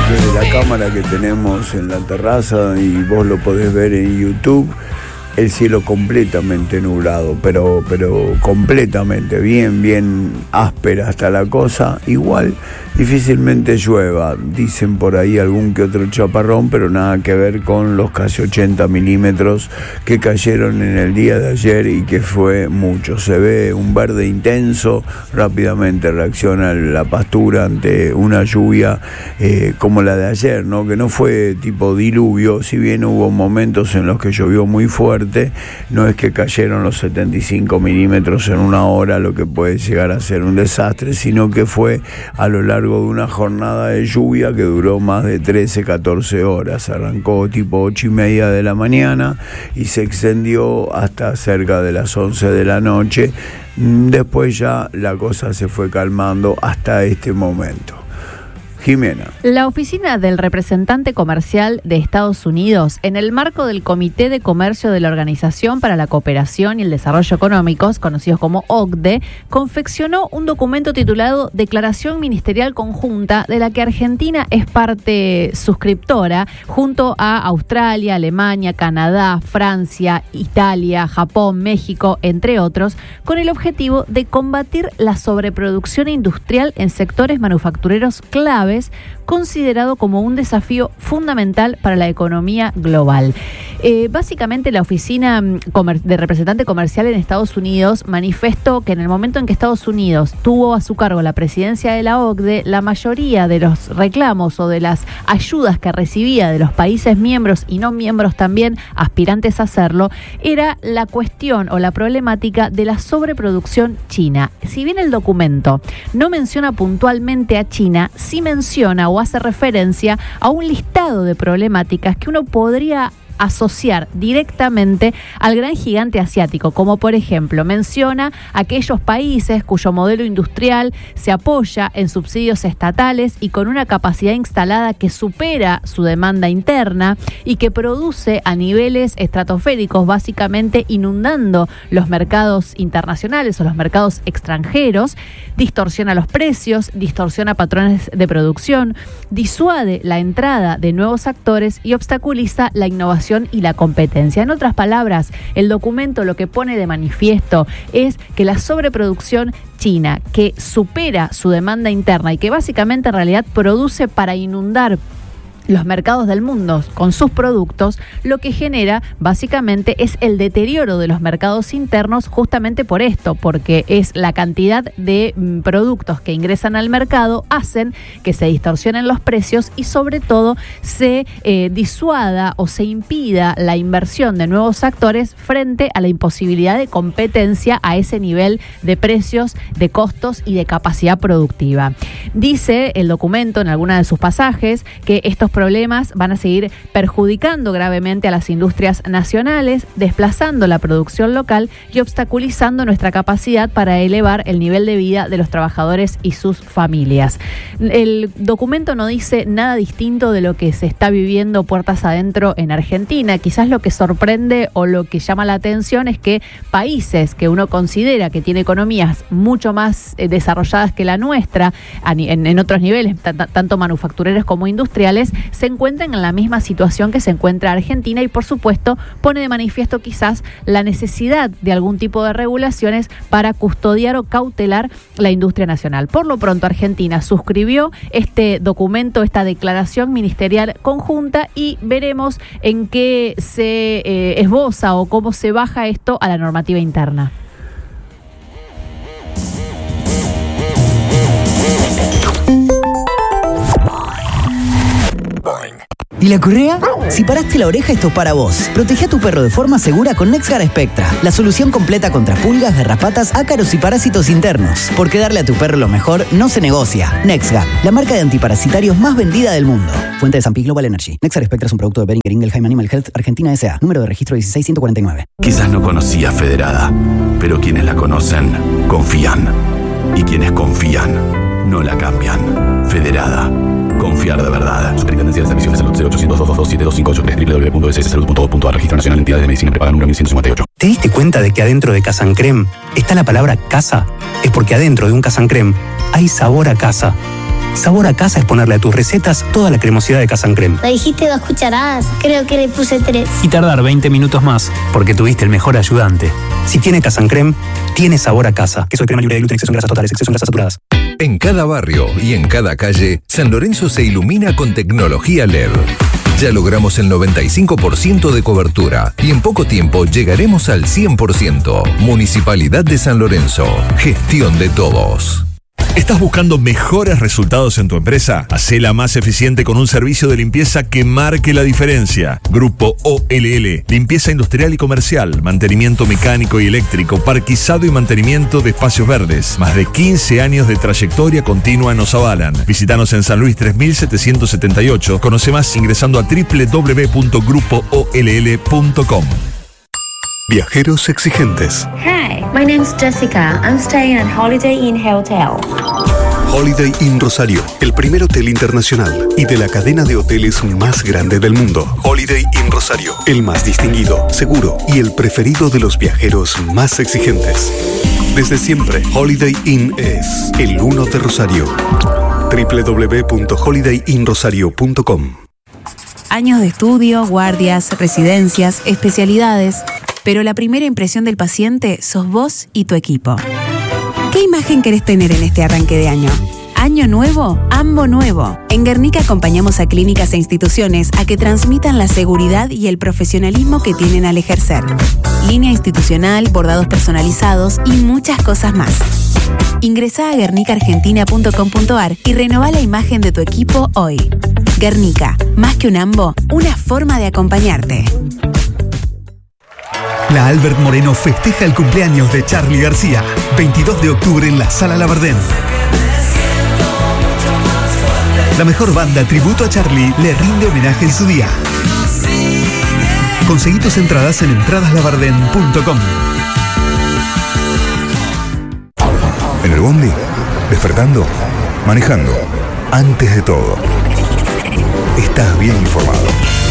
desde la cámara que tenemos en la terraza, y vos lo podés ver en YouTube, el cielo completamente nublado, pero completamente, bien áspera está la cosa. Igual difícilmente llueva, dicen por ahí algún que otro chaparrón, pero nada que ver con los casi 80 milímetros que cayeron en el día de ayer, y que fue mucho. Se ve un verde intenso, rápidamente reacciona la pastura ante una lluvia como la de ayer, ¿no? Que no fue tipo diluvio, si bien hubo momentos en los que llovió muy fuerte. No es que cayeron los 75 milímetros en una hora, lo que puede llegar a ser un desastre, sino que fue a lo largo de una jornada de lluvia que duró más de 13, 14 horas. Arrancó tipo 8:30 de la mañana y se extendió hasta cerca de las 11 de la noche. Después ya la cosa se fue calmando hasta este momento. Jimena. La oficina del representante comercial de Estados Unidos, en el marco del Comité de Comercio de la Organización para la Cooperación y el Desarrollo Económicos, conocidos como OCDE, confeccionó un documento titulado Declaración Ministerial Conjunta, de la que Argentina es parte suscriptora, junto a Australia, Alemania, Canadá, Francia, Italia, Japón, México, entre otros, con el objetivo de combatir la sobreproducción industrial en sectores manufactureros claves, considerado como un desafío fundamental para la economía global. Básicamente, la oficina de representante comercial en Estados Unidos manifestó que en el momento en que Estados Unidos tuvo a su cargo la presidencia de la OCDE, la mayoría de los reclamos o de las ayudas que recibía de los países miembros y no miembros también aspirantes a hacerlo, era la cuestión o la problemática de la sobreproducción china. Si bien el documento no menciona puntualmente a China, sí menciona o hace referencia a un listado de problemáticas que uno podría asociar directamente al gran gigante asiático, como por ejemplo menciona aquellos países cuyo modelo industrial se apoya en subsidios estatales y con una capacidad instalada que supera su demanda interna y que produce a niveles estratosféricos, básicamente inundando los mercados internacionales o los mercados extranjeros, distorsiona los precios, distorsiona patrones de producción, disuade la entrada de nuevos actores y obstaculiza la innovación y la competencia. En otras palabras, el documento lo que pone de manifiesto es que la sobreproducción china, que supera su demanda interna y que básicamente en realidad produce para inundar los mercados del mundo con sus productos, lo que genera básicamente es el deterioro de los mercados internos, justamente por esto, porque es la cantidad de productos que ingresan al mercado hacen que se distorsionen los precios y sobre todo se disuada o se impida la inversión de nuevos actores frente a la imposibilidad de competencia a ese nivel de precios, de costos y de capacidad productiva. Dice el documento en alguna de sus pasajes que estos problemas van a seguir perjudicando gravemente a las industrias nacionales, desplazando la producción local y obstaculizando nuestra capacidad para elevar el nivel de vida de los trabajadores y sus familias. El documento no dice nada distinto de lo que se está viviendo puertas adentro en Argentina. Quizás lo que sorprende o lo que llama la atención es que países que uno considera que tienen economías mucho más desarrolladas que la nuestra, en otros niveles, tanto manufactureros como industriales, se encuentran en la misma situación que se encuentra Argentina y, por supuesto, pone de manifiesto quizás la necesidad de algún tipo de regulaciones para custodiar o cautelar la industria nacional. Por lo pronto, Argentina suscribió este documento, esta declaración ministerial conjunta, y veremos en qué se esboza o cómo se baja esto a la normativa interna. ¿Y la correa? Si paraste la oreja, esto es para vos. Protege a tu perro de forma segura con NexGard Spectra, la solución completa contra pulgas, garrapatas, ácaros y parásitos internos. Porque darle a tu perro lo mejor no se negocia. NexGard, la marca de antiparasitarios más vendida del mundo. Fuente de San Pi Global Energy. NexGard Spectra es un producto de Boehringer Ingelheim Animal Health Argentina S.A. Número de registro 16149. Quizás no conocías Federada, pero quienes la conocen, confían. Y quienes confían, no la cambian. Federada. Confiar de verdad. Superintendencia de Servicios de Salud 0800-222-72583 www.sssalud.gov.ar. Registro Nacional de Entidades de Medicina Prepaga número 1158. ¿Te diste cuenta de que adentro de Casancrem está la palabra casa? Es porque adentro de un Casancrem hay sabor a casa. Sabor a casa es ponerle a tus recetas toda la cremosidad de Casa Creme. Me dijiste 2 cucharadas, creo que le puse 3. Y tardar 20 minutos más, porque tuviste el mejor ayudante. Si tiene Casa Creme, tiene sabor a casa. Queso de crema libre de gluten, exceso en grasas totales, exceso en grasas saturadas. En cada barrio y en cada calle, San Lorenzo se ilumina con tecnología LED. Ya logramos el 95% de cobertura y en poco tiempo llegaremos al 100%. Municipalidad de San Lorenzo. Gestión de todos. ¿Estás buscando mejores resultados en tu empresa? Hacela más eficiente con un servicio de limpieza que marque la diferencia. Grupo OLL, limpieza industrial y comercial, mantenimiento mecánico y eléctrico, parquizado y mantenimiento de espacios verdes. Más de 15 años de trayectoria continua nos avalan. Visítanos en San Luis 3778. Conoce más ingresando a www.grupoOLL.com. Viajeros exigentes. Hi, my name's Jessica. I'm staying at Holiday Inn Hotel. Holiday Inn Rosario, el primer hotel internacional y de la cadena de hoteles más grande del mundo. Holiday Inn Rosario, el más distinguido, seguro y el preferido de los viajeros más exigentes. Desde siempre, Holiday Inn es el uno de Rosario. www.holidayinrosario.com. Años de estudio, guardias, residencias, especialidades. Pero la primera impresión del paciente sos vos y tu equipo. ¿Qué imagen querés tener en este arranque de año? Año nuevo, AMBO nuevo. En Guernica acompañamos a clínicas e instituciones a que transmitan la seguridad y el profesionalismo que tienen al ejercer. Línea institucional, bordados personalizados y muchas cosas más. Ingresá a guernicaargentina.com.ar y renová la imagen de tu equipo hoy. Guernica, más que un AMBO, una forma de acompañarte. La Albert Moreno festeja el cumpleaños de Charly García. 22 de octubre en la Sala Labardén. La mejor banda tributo a Charly le rinde homenaje en su día. Conseguí tus entradas en entradaslabardén.com. En el bondi, despertando, manejando. Antes de todo, estás bien informado.